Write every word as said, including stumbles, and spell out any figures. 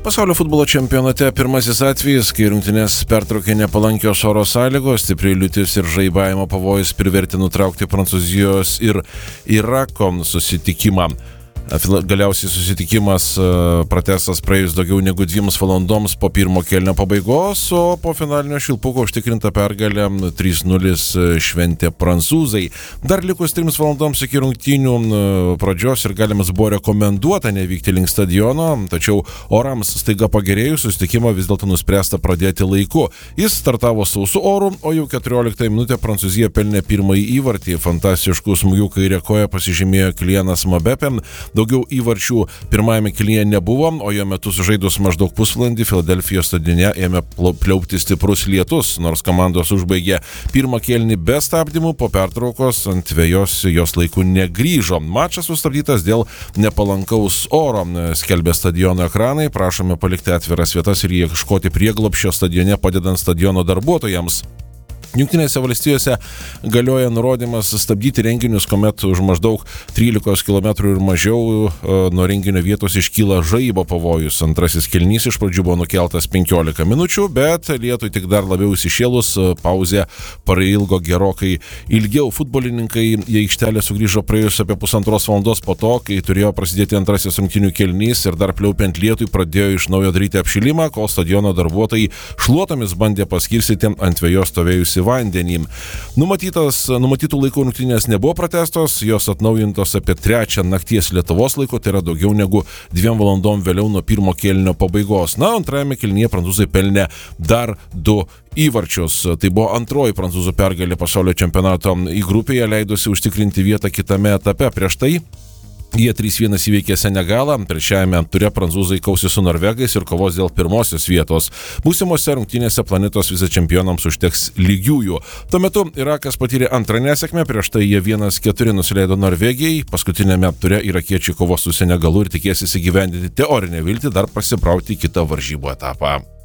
Pasaulio futbolo čempionate pirmasis atvejis, kai rungtynes pertraukė nepalankios oro sąlygos, stipriai liūtis ir žaibavimo pavojus privertė nutraukti Prancūzijos ir Irako susitikimą. Galiausiai susitikimas pratęstas praėjus daugiau negu dviems valandoms po pirmo kėlinio pabaigos, o po finalinio švilpuko užtikrinta pergalė trys nulis šventė prancūzai. Dar likus trims valandoms iki rungtynių pradžios ir galimas buvo rekomenduota nevykti link stadiono, tačiau orams staiga pagerėjus susitikimą vis dėlto nuspręsta pradėti laiku. Jis startavo sausu oru, o jau keturioliktąją minutę Prancūzija pelnė pirmąjį įvartį. Fantastiškų smūgių kairė koja pasižymėjo Kylianas Mbappé. Daugiau įvarčių pirmajame kėlinyje nebuvo, o jo metu sužaidus maždaug pusvalandį Filadelfijos stadione ėmė pliaupti stiprus lietus, nors komandos užbaigė pirmą kėlinį be stabdymų, po pertraukos ant vejos jos laiku negrįžo. Mačas sustabdytas dėl nepalankaus oro, skelbė stadiono ekranai, prašome palikti atviras vietas ir ieškoti prieglobsčio stadione padedant stadiono darbuotojams. Jungtinėse valstijose galioja nurodymas stabdyti renginius, kuomet už maždaug trylikos kilometrų ir mažiau nuo renginio vietos iškyla žaibo pavojus. Antrasis kėlinys iš pradžių buvo nukeltas penkiolika minučių, bet lietui tik dar labiau įsišėlus pauzė prailgo gerokai ilgiau. Futbolininkai į aikštelę sugrįžo praėjus apie pusantros valandos po to, kai turėjo prasidėti antrasis rungtynių kėlinys ir dar pliaupiant lietui pradėjo iš naujo daryti apšilimą, kol stadiono darbuotojai šluotomis bandė paskirstyti ant vejos stovėjusi vandenį. Numatytas, numatytų laikų rungtynės nebuvo pratęstos, jos atnaujintos apie trečią nakties Lietuvos laiko, tai yra daugiau negu dviem valandom vėliau nuo pirmo kėlinio pabaigos. Na, antrajame kėlinyje prancūzai pelnė dar du įvarčius. Tai buvo antroji prancūzų pergalė pasaulio čempionato į grupėje, leidusi užtikrinti vietą kitame etape. Prieš tai jie trys vienas įveikė Senegalą, trečiajame ture prancūzai kausis su norvegais ir kovos dėl pirmosios vietos. Būsimose rungtynėse planetos vicečempionams užteks lygiųjų. Tuo metu Irakas patyrė antrą nesėkmę, prieš tai jie vienas keturi nusileido Norvegijai, paskutinėme ture irakiečiai kovos su Senegalu ir tikėsis įgyvendinti teorinę viltį dar prasibrauti į kitą varžybų etapą.